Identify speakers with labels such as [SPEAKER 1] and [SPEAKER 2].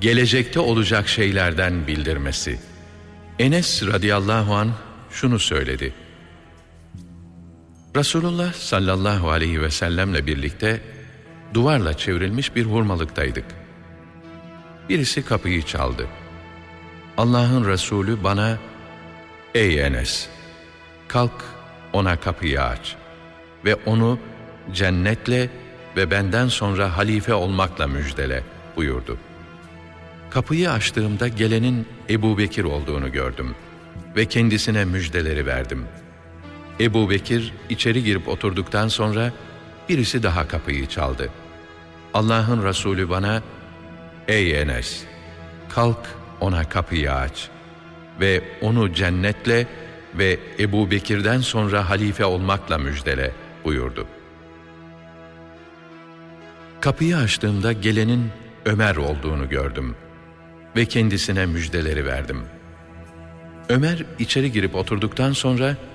[SPEAKER 1] gelecekte olacak şeylerden bildirmesi. Enes radıyallahu anh şunu söyledi. Resulullah sallallahu aleyhi ve sellemle birlikte duvarla çevrilmiş bir hurmalıktaydık. Birisi kapıyı çaldı. Allah'ın Resulü bana, "Ey Enes, kalk ona kapıyı aç ve onu cennetle ve benden sonra halife olmakla müjdele" buyurdu. Kapıyı açtığımda gelenin Ebu Bekir olduğunu gördüm ve kendisine müjdeleri verdim. Ebu Bekir içeri girip oturduktan sonra birisi daha kapıyı çaldı. Allah'ın Resulü bana, "Ey Enes, kalk ona kapıyı aç ve onu cennetle ve Ebu Bekir'den sonra halife olmakla müjdele" buyurdu. Kapıyı açtığımda gelenin Ömer olduğunu gördüm ve kendisine müjdeleri verdim. Ömer içeri girip oturduktan sonra